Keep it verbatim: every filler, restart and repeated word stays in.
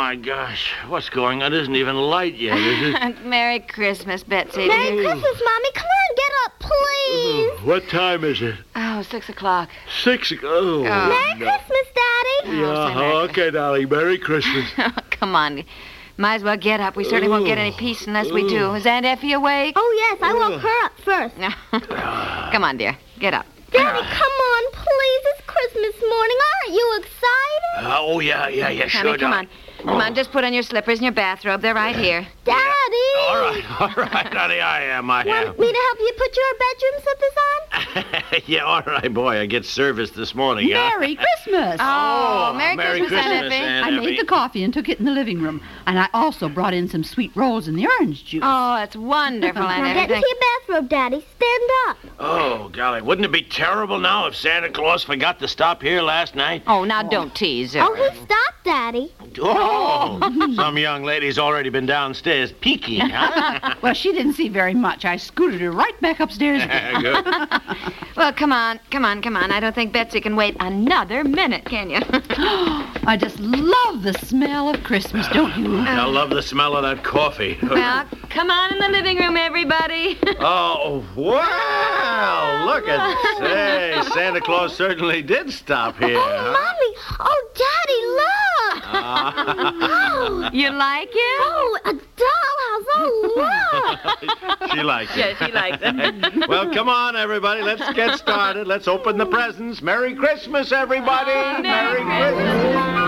my gosh. What's going on? It isn't even light yet, is it? Merry Christmas, Betsy. Merry Christmas, Mommy. Come on, get up, please. Oh, what time is it? Oh, six o'clock. Six. Oh, Oh. Merry no. Christmas, Daddy. Yeah, Oh, say Merry okay, darling. Merry Christmas. Come on. Might as well get up. We certainly won't get any peace unless we do. Is Aunt Effie awake? Oh, yes, I woke her up first. Come on, dear. Get up. Daddy, come on, please. It's Christmas morning. Aren't you excited? Uh, oh, yeah, yeah, yeah, sure, Honey, come darling. on. Come on, just put on your slippers and your bathrobe. They're right here. Daddy. All right, all right, honey, I am, I am. Want me to help you put your bedroom slippers on? Yeah, all right, boy. I get service this morning, huh? Merry Christmas! Oh, Merry, Merry Christmas, Aunt Christmas, Effie. Aunt I made the coffee and took it in the living room. And I also brought in some sweet rolls in the orange juice. Oh, that's wonderful, Aunt Now Effie. get into your bathrobe, Daddy. Stand up. Oh, golly, wouldn't it be terrible now if Santa Claus forgot to stop here last night? Oh, now don't tease her. Oh, he stopped, Daddy. Oh, some young lady's already been downstairs peeking, huh? Well, she didn't see very much. I scooted her right back upstairs again. Good. Well, come on, come on, come on. I don't think Betsy can wait another minute, can you? I just love the smell of Christmas, don't you? I love the smell of that coffee. Well, come on in the living room, everybody. Oh, wow! Look at say, Santa Claus certainly did stop here. Oh, Mommy. Oh, Daddy, look. huh? You like it? Oh, a dollhouse. Oh, look. She likes it. Yeah, she likes it. Well, come on, everybody. Let's get started. Let's open the presents. Merry Christmas, everybody. Merry Christmas.